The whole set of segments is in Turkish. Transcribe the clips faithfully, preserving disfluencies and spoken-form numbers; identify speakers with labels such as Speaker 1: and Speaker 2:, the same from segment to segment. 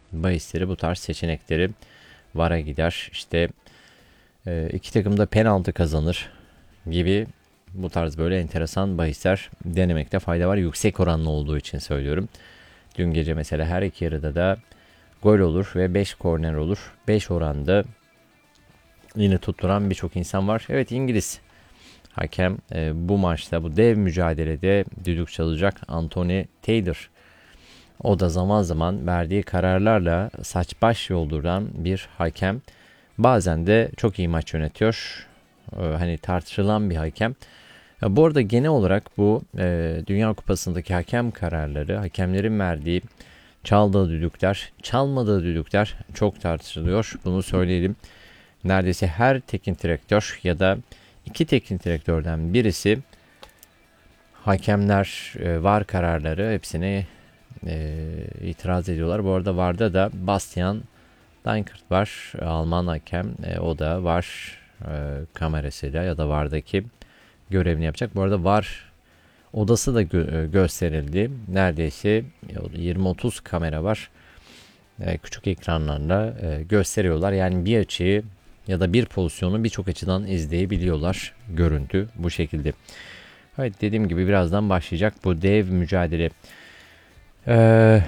Speaker 1: bahisleri bu tarz seçenekleri VAR'a gider. İşte e, iki takım da penaltı kazanır gibi bu tarz böyle enteresan bahisler denemekte fayda var. Yüksek oranlı olduğu için söylüyorum. Dün gece mesela her iki yarıda da gol olur ve beş korner olur. beş oranda yine tutturan birçok insan var. Evet, İngiliz hakem e, bu maçta, bu dev mücadelede düdük çalacak Anthony Taylor. O da zaman zaman verdiği kararlarla saç baş yolduran bir hakem. Bazen de çok iyi maç yönetiyor. E, hani tartışılan bir hakem. Ya bu arada genel olarak bu e, Dünya Kupası'ndaki hakem kararları, hakemlerin verdiği çaldığı düdükler, çalmadığı düdükler çok tartışılıyor. Bunu söyleyelim. Neredeyse her teknik direktör ya da iki teknik direktörden birisi hakemler, e, VAR kararları hepsine e, itiraz ediyorlar. Bu arada VAR'da da Bastian Dankert var. Alman hakem. E, o da VAR e, kamerasıyla ya da VAR'daki görevini yapacak. Bu arada VAR odası da gö- gösterildi. Neredeyse yirmi otuz kamera var. E, küçük ekranlarla e, gösteriyorlar. Yani bir açıyı ya da bir pozisyonu birçok açıdan izleyebiliyorlar. Görüntü bu şekilde. Evet, dediğim gibi birazdan başlayacak bu dev mücadele. Ee,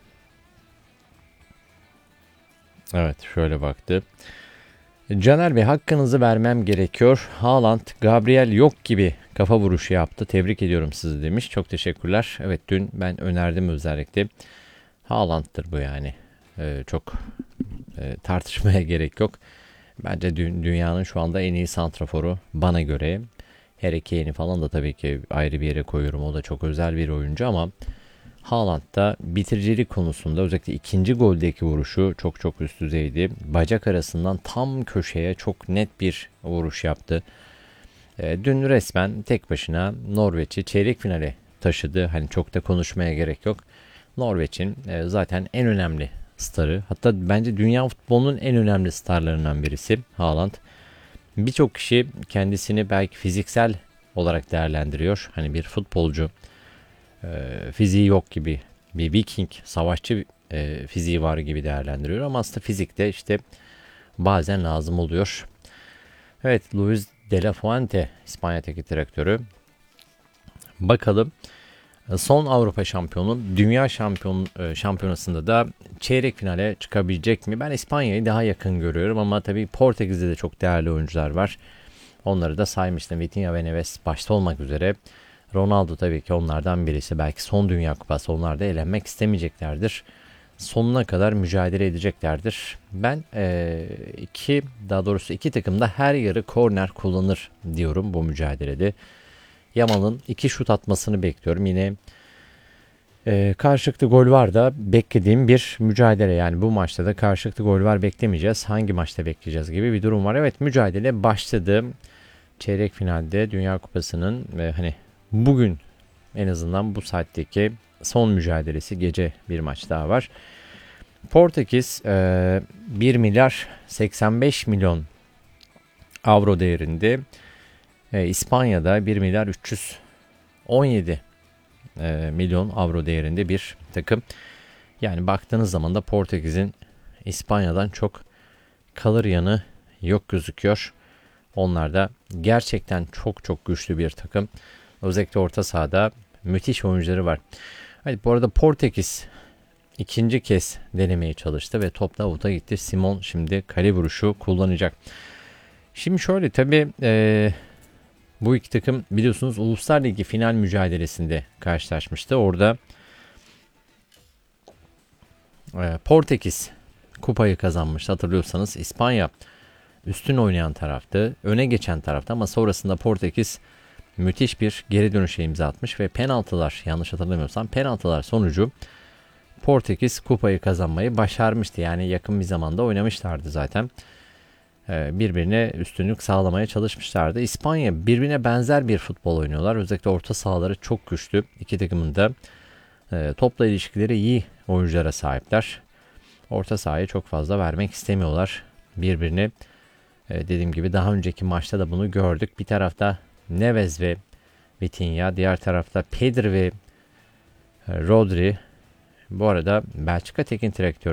Speaker 1: evet, şöyle baktı. Caner Bey, hakkınızı vermem gerekiyor. Haaland, Gabriel yok gibi kafa vuruşu yaptı. Tebrik ediyorum sizi demiş. Çok teşekkürler. Evet, dün ben önerdim özellikle. Haaland'tır bu yani. Ee, çok e, tartışmaya gerek yok. Bence dü- dünyanın şu anda en iyi santraforu bana göre. Harry Kane'i falan da tabii ki ayrı bir yere koyuyorum. O da çok özel bir oyuncu ama Haaland da bitiricilik konusunda özellikle ikinci goldeki vuruşu çok çok üst düzeydi. Bacak arasından tam köşeye çok net bir vuruş yaptı. E, dün resmen tek başına Norveç'i çeyrek finale taşıdı. Hani çok da konuşmaya gerek yok. Norveç'in e, zaten en önemli starı. Hatta bence dünya futbolunun en önemli starlarından birisi Haaland. Birçok kişi kendisini belki fiziksel olarak değerlendiriyor. Hani bir futbolcu e, fiziği yok gibi, bir Viking savaşçı e, fiziği var gibi değerlendiriyor. Ama aslında fizikte işte bazen lazım oluyor. Evet, Luis de la Fuente İspanya teknik direktörü. Bakalım, son Avrupa şampiyonu, dünya şampiyon şampiyonasında da çeyrek finale çıkabilecek mi? Ben İspanya'yı daha yakın görüyorum ama tabii Portekiz'de de çok değerli oyuncular var. Onları da saymıştım. Vitinha ve Neves başta olmak üzere. Ronaldo tabii ki onlardan birisi. Belki son Dünya Kupası, onlar da elenmek istemeyeceklerdir. Sonuna kadar mücadele edeceklerdir. Ben ee, iki daha doğrusu iki takım da her yarı korner kullanır diyorum bu mücadelede. Yamal'ın iki şut atmasını bekliyorum. Yine e, karşılıklı gol var da beklediğim bir mücadele. Yani bu maçta da karşılıklı gol var, beklemeyeceğiz. Hangi maçta bekleyeceğiz gibi bir durum var. Evet, mücadele başladı. Çeyrek finalde Dünya Kupası'nın ve hani bugün en azından bu saatteki son mücadelesi, gece bir maç daha var. Portekiz e, bir milyar seksen beş milyon avro değerinde. E, İspanya'da bir milyar üç yüz on yedi e, milyon avro değerinde bir takım. Yani baktığınız zaman da Portekiz'in İspanya'dan çok kalır yanı yok gözüküyor. Onlar da gerçekten çok çok güçlü bir takım. Özellikle orta sahada müthiş oyuncuları var. Evet, bu arada Portekiz ikinci kez denemeye çalıştı ve top da avuta gitti. Simon şimdi kale vuruşu kullanacak. Şimdi şöyle tabii e, bu iki takım biliyorsunuz Uluslar Ligi final mücadelesinde karşılaşmıştı. Orada e, Portekiz kupayı kazanmıştı. Hatırlıyorsanız İspanya üstün oynayan taraftı, öne geçen tarafta ama sonrasında Portekiz müthiş bir geri dönüşe imza atmış ve penaltılar, yanlış hatırlamıyorsam penaltılar sonucu Portekiz kupayı kazanmayı başarmıştı. Yani yakın bir zamanda oynamışlardı zaten. Birbirine üstünlük sağlamaya çalışmışlardı. İspanya birbirine benzer bir futbol oynuyorlar. Özellikle orta sahaları çok güçlü. İki takımın da topla ilişkileri iyi oyunculara sahipler. Orta sahayı çok fazla vermek istemiyorlar birbirine. Dediğim gibi daha önceki maçta da bunu gördük. Bir tarafta Neves ve Vitinha, diğer tarafta Pedri ve Rodri. Bu arada Belçika teknik direktörü